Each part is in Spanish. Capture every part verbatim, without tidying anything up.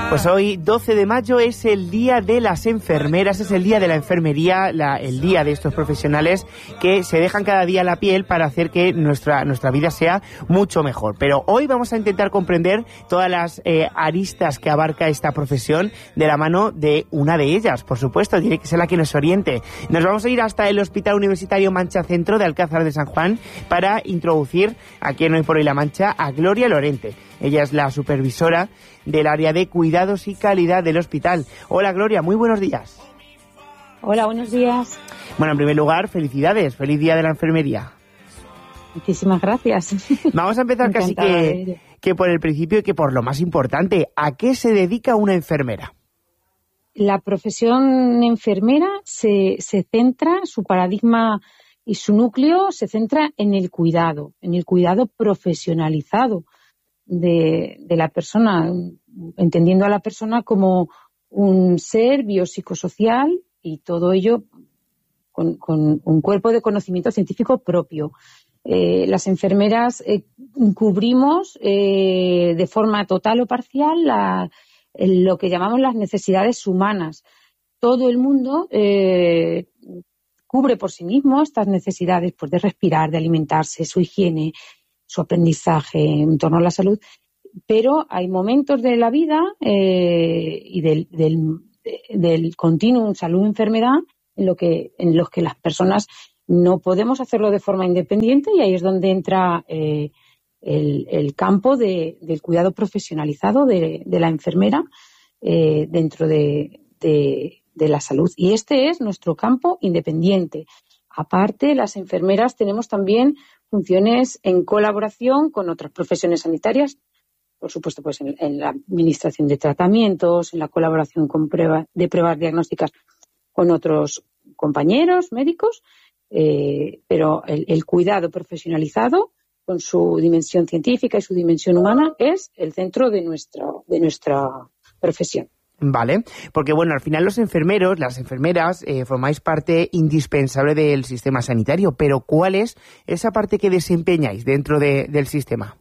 Pues hoy, doce de mayo, es el Día de las Enfermeras, es el Día de la Enfermería, la, el día de estos profesionales que se dejan cada día la piel para hacer que nuestra, nuestra vida sea mucho mejor. Pero hoy vamos a intentar comprender todas las eh, aristas que abarca esta profesión de la mano de una de ellas, por supuesto, tiene que ser la que nos oriente. Nos vamos a ir hasta el Hospital Universitario Mancha Centro de Alcázar de San Juan para introducir aquí en Hoy por Hoy La Mancha a Gloria Lorente. Ella es la supervisora del área de cuidados y calidad del hospital. Hola Gloria, muy buenos días. Hola, buenos días. Bueno, en primer lugar, felicidades, feliz Día de la Enfermería. Muchísimas gracias. Vamos a empezar casi que, que por el principio y que por lo más importante. ¿A qué se dedica una enfermera? La profesión enfermera se, se centra, su paradigma y su núcleo se centra en el cuidado, en el cuidado profesionalizado de, de la persona, entendiendo a la persona como un ser biopsicosocial y todo ello con, con un cuerpo de conocimiento científico propio. Eh, las enfermeras eh, cubrimos eh, de forma total o parcial la, lo que llamamos las necesidades humanas. Todo el mundo eh, cubre por sí mismo estas necesidades, pues, de respirar, de alimentarse, su higiene, su aprendizaje en torno a la salud, pero hay momentos de la vida eh, y del, del, del continuum salud-enfermedad en, lo que, en los que las personas no podemos hacerlo de forma independiente, y ahí es donde entra eh, el, el campo de, del cuidado profesionalizado de, de la enfermera eh, dentro de, de, de la salud. Y este es nuestro campo independiente. Aparte, las enfermeras tenemos también funciones en colaboración con otras profesiones sanitarias, por supuesto, pues en, en la administración de tratamientos, en la colaboración con pruebas, de pruebas diagnósticas con otros compañeros médicos, eh, pero el, el cuidado profesionalizado con su dimensión científica y su dimensión humana es el centro de nuestra, de nuestra profesión. Vale, porque bueno, al final los enfermeros, las enfermeras, eh, formáis parte indispensable del sistema sanitario, pero ¿cuál es esa parte que desempeñáis dentro de, del sistema?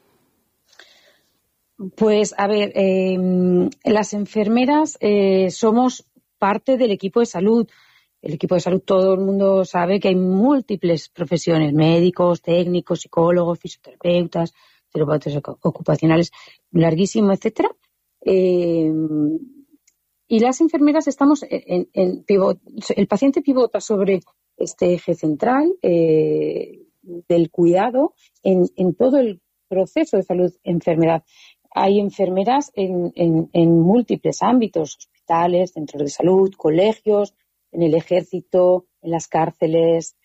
Pues, a ver, eh, las enfermeras eh, somos parte del equipo de salud. El equipo de salud, todo el mundo sabe que hay múltiples profesiones, médicos, técnicos, psicólogos, fisioterapeutas, terapeutas ocupacionales, larguísimo, etcétera. Eh, y las enfermeras estamos en, en pivot, el paciente pivota sobre este eje central eh, del cuidado en, en todo el proceso de salud-enfermedad. Hay enfermeras en, en, en múltiples ámbitos, hospitales, centros de salud, colegios, en el ejército, en las cárceles.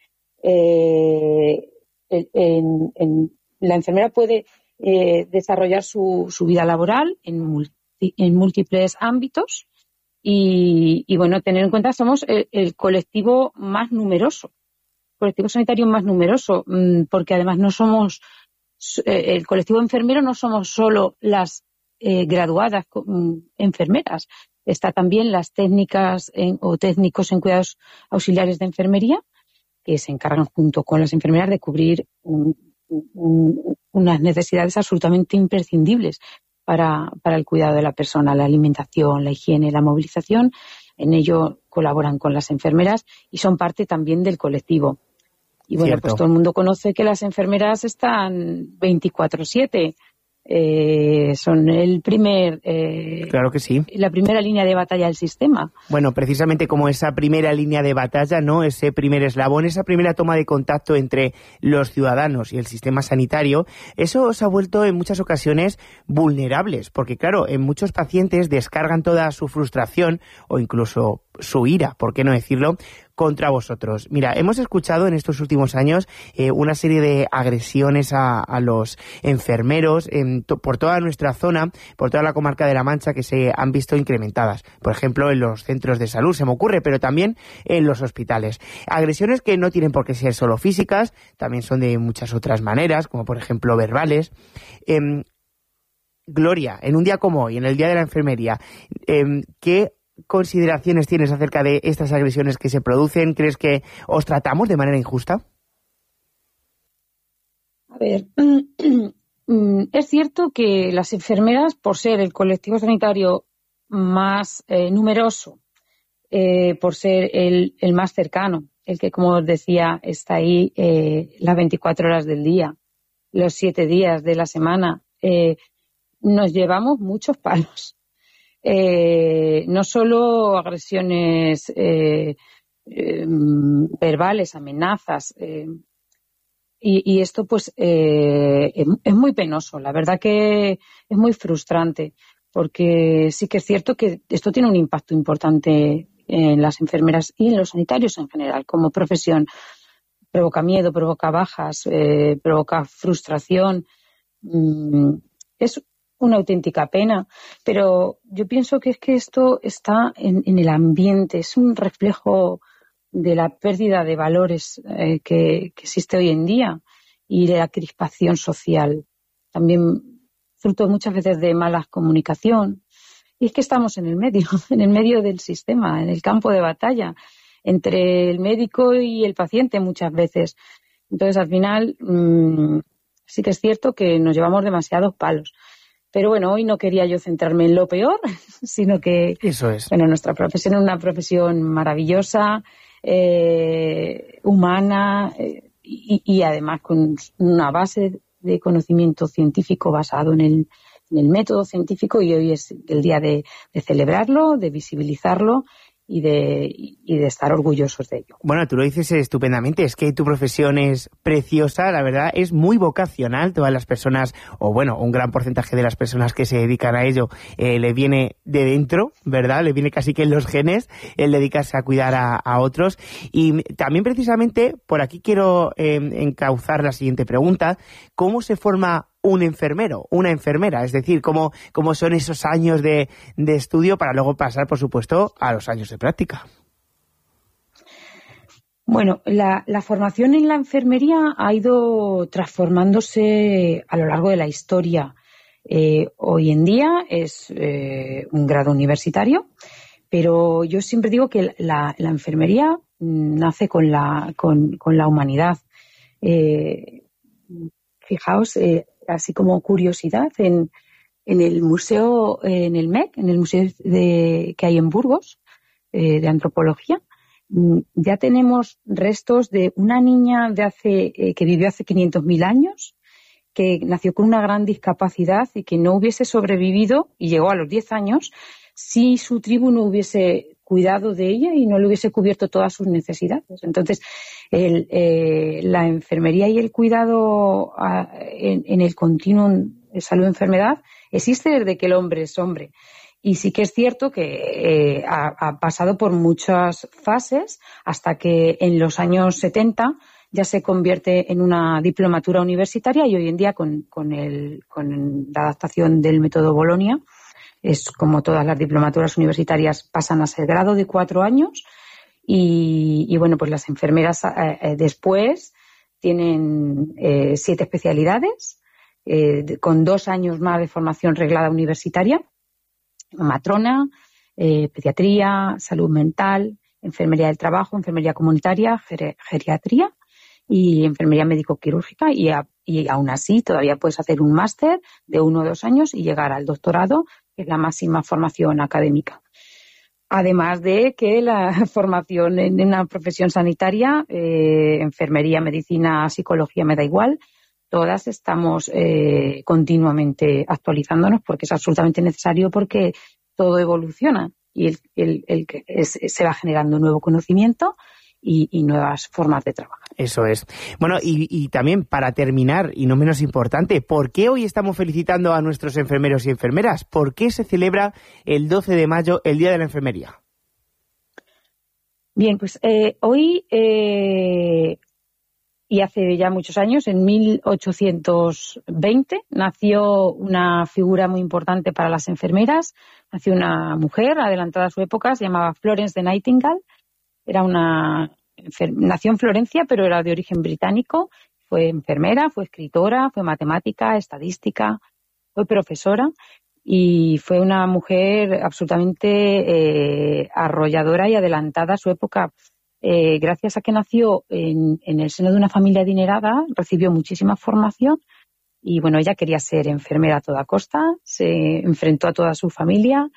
Eh, en, en, la enfermera puede eh, desarrollar su, su vida laboral en multi en múltiples ámbitos y, y bueno, tener en cuenta somos el, el colectivo más numeroso, colectivo sanitario más numeroso, porque además no somos, el colectivo enfermero no somos solo las eh, graduadas enfermeras, está también las técnicas en, o técnicos en cuidados auxiliares de enfermería que se encargan junto con las enfermeras de cubrir un, un, unas necesidades absolutamente imprescindibles Para, para el cuidado de la persona, la alimentación, la higiene, la movilización. En ello colaboran con las enfermeras y son parte también del colectivo. Y bueno, Cierto. Pues todo el mundo conoce que las enfermeras están veinticuatro siete. Eh, son el primer, eh, claro que sí. la primera línea de batalla del sistema. Bueno, precisamente como esa primera línea de batalla, ¿no? Ese primer eslabón, esa primera toma de contacto entre los ciudadanos y el sistema sanitario, eso os ha vuelto en muchas ocasiones vulnerables, porque claro, en muchos pacientes descargan toda su frustración o incluso su ira, ¿por qué no decirlo?, contra vosotros. Mira, hemos escuchado en estos últimos años eh, una serie de agresiones a, a los enfermeros en to, por toda nuestra zona, por toda la comarca de La Mancha, que se han visto incrementadas. Por ejemplo, en los centros de salud, se me ocurre, pero también en los hospitales. Agresiones que no tienen por qué ser solo físicas, también son de muchas otras maneras, como por ejemplo verbales. Eh, Gloria, en un día como hoy, en el Día de la Enfermería, eh, ¿qué consideraciones tienes acerca de estas agresiones que se producen? ¿Crees que os tratamos de manera injusta? A ver, es cierto que las enfermeras, por ser el colectivo sanitario más eh, numeroso, eh, por ser el, el más cercano, el que, como os decía, está ahí eh, las veinticuatro horas del día, los siete días de la semana, eh, nos llevamos muchos palos. Eh, no solo agresiones eh, eh, verbales, amenazas, eh, y, y esto pues eh, es, es muy penoso. La verdad que es muy frustrante, porque sí que es cierto que esto tiene un impacto importante en las enfermeras y en los sanitarios en general, como profesión. Provoca miedo, provoca bajas, eh, provoca frustración. Mm, es una auténtica pena, pero yo pienso que es que esto está en, en el ambiente, es un reflejo de la pérdida de valores eh, que, que existe hoy en día y de la crispación social. También fruto muchas veces de mala comunicación. Y es que estamos en el medio, en el medio del sistema, en el campo de batalla, entre el médico y el paciente muchas veces. Entonces, al final, mmm, sí que es cierto que nos llevamos demasiados palos. Pero bueno, hoy no quería yo centrarme en lo peor, sino que Eso es. Bueno, nuestra profesión es una profesión maravillosa, eh, humana eh, y, y además con una base de conocimiento científico basado en el, en el método científico, y hoy es el día de, de celebrarlo, de visibilizarlo y de, y de estar orgullosos de ello. Bueno, tú lo dices estupendamente, es que tu profesión es preciosa, la verdad, es muy vocacional. Todas las personas, o bueno, un gran porcentaje de las personas que se dedican a ello, eh, le viene de dentro, ¿verdad? Le viene casi que en los genes el dedicarse a cuidar a, a otros. Y también precisamente por aquí quiero eh, encauzar la siguiente pregunta: ¿cómo se forma un enfermero, una enfermera? Es decir, ¿cómo, cómo son esos años de, de estudio para luego pasar, por supuesto, a los años de práctica? Bueno, la, la formación en la enfermería ha ido transformándose a lo largo de la historia. Eh, hoy en día es eh, un grado universitario, pero yo siempre digo que la, la enfermería nace con la, con, con la humanidad. Eh, fijaos, eh, así como curiosidad, en, en el museo, en el M E C, en el museo de, que hay en Burgos, eh, de antropología, ya tenemos restos de una niña de hace eh, que vivió hace quinientos mil años, que nació con una gran discapacidad y que no hubiese sobrevivido y llegó a los diez años si su tribu no hubiese cuidado de ella y no le hubiese cubierto todas sus necesidades. Entonces, el, eh, la enfermería y el cuidado a, en, en el continuum de salud-enfermedad existe desde que el hombre es hombre. Y sí que es cierto que eh, ha, ha pasado por muchas fases hasta que en los años setenta ya se convierte en una diplomatura universitaria, y hoy en día con, con, el, con la adaptación del método Bolonia, es como todas las diplomaturas universitarias pasan a ser grado de cuatro años y, y bueno, pues las enfermeras eh, eh, después tienen eh, siete especialidades eh, de, con dos años más de formación reglada universitaria: matrona, eh, pediatría, salud mental, enfermería del trabajo, enfermería comunitaria, ger- geriatría y enfermería médico-quirúrgica, y, a, y aún así todavía puedes hacer un máster de uno o dos años y llegar al doctorado, que es la máxima formación académica. Además de que la formación en una profesión sanitaria, eh, enfermería, medicina, psicología, me da igual, todas estamos eh, continuamente actualizándonos porque es absolutamente necesario, porque todo evoluciona y el, el, el, es, se va generando nuevo conocimiento y, y nuevas formas de trabajar. Eso es. Bueno, y, y también para terminar, y no menos importante, ¿por qué hoy estamos felicitando a nuestros enfermeros y enfermeras? ¿Por qué se celebra el doce de mayo el Día de la Enfermería? Bien, pues eh, hoy... Eh, Y hace ya muchos años, en mil ochocientos veinte, nació una figura muy importante para las enfermeras. Nació una mujer adelantada a su época, se llamaba Florence de Nightingale. Era una, nació en Florencia, pero era de origen británico. Fue enfermera, fue escritora, fue matemática, estadística, fue profesora y fue una mujer absolutamente eh, arrolladora y adelantada a su época. Eh, gracias a que nació en, en el seno de una familia adinerada, recibió muchísima formación y bueno, ella quería ser enfermera a toda costa, se enfrentó a toda su familia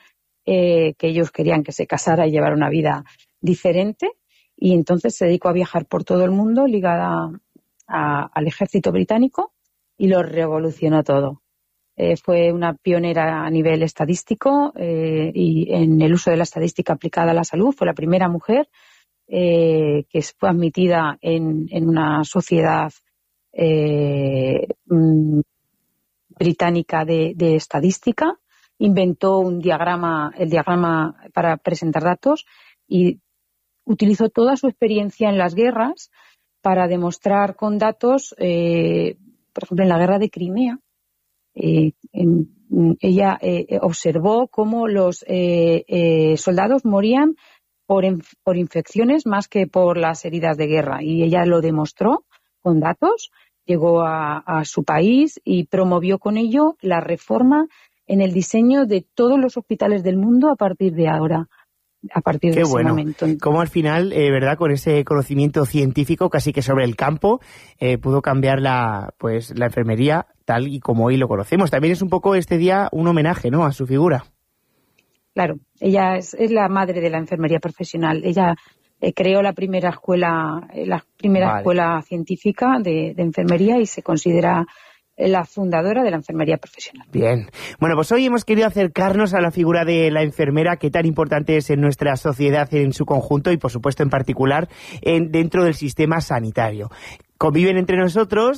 eh, que ellos querían que se casara y llevara una vida diferente, y entonces se dedicó a viajar por todo el mundo ligada a, al ejército británico y lo revolucionó todo. Eh, fue una pionera a nivel estadístico eh, y en el uso de la estadística aplicada a la salud. Fue la primera mujer eh, que fue admitida en, en una sociedad eh, mm, británica de, de estadística. Inventó un diagrama, el diagrama para presentar datos, y utilizó toda su experiencia en las guerras para demostrar con datos, eh, por ejemplo, en la guerra de Crimea. Eh, en, ella eh, observó cómo los eh, eh, soldados morían por, en, por infecciones más que por las heridas de guerra, y ella lo demostró con datos. Llegó a, a su país y promovió con ello la reforma en el diseño de todos los hospitales del mundo a partir de ahora. A partir Qué de ese bueno. momento. Como al final, eh, verdad, con ese conocimiento científico casi que sobre el campo, eh, pudo cambiar la, pues, la enfermería tal y como hoy lo conocemos. También es un poco este día un homenaje, ¿no?, a su figura. Claro, ella es, es la madre de la enfermería profesional. Ella eh, creó la primera escuela, la primera vale. escuela científica de, de enfermería, y se considera la fundadora de la enfermería profesional. Bien. Bueno, pues hoy hemos querido acercarnos a la figura de la enfermera, que tan importante es en nuestra sociedad en su conjunto y, por supuesto, en particular en, dentro del sistema sanitario. Conviven entre nosotros